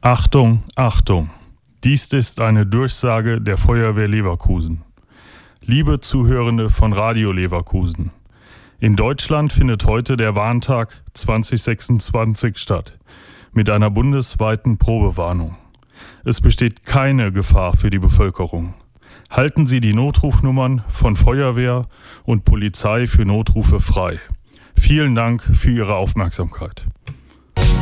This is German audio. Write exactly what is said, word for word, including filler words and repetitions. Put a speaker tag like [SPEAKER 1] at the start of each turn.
[SPEAKER 1] Achtung, Achtung! Dies ist eine Durchsage der Feuerwehr Leverkusen. Liebe Zuhörende von Radio Leverkusen, in Deutschland findet heute der Warntag zwanzig sechsundzwanzig statt, mit einer bundesweiten Probewarnung. Es besteht keine Gefahr für die Bevölkerung. Halten Sie die Notrufnummern von Feuerwehr und Polizei für Notrufe frei. Vielen Dank für Ihre Aufmerksamkeit.